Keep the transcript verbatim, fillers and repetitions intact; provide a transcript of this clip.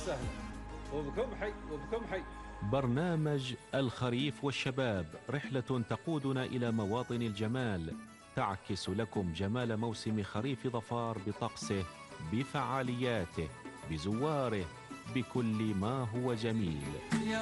وسهلا، وبكم حي وبكم حي. برنامج الخريف والشباب، رحلة تقودنا إلى مواطن الجمال، تعكس لكم جمال موسم خريف ظفار بطقسه، بفعالياته، بزواره، بكل ما هو جميل.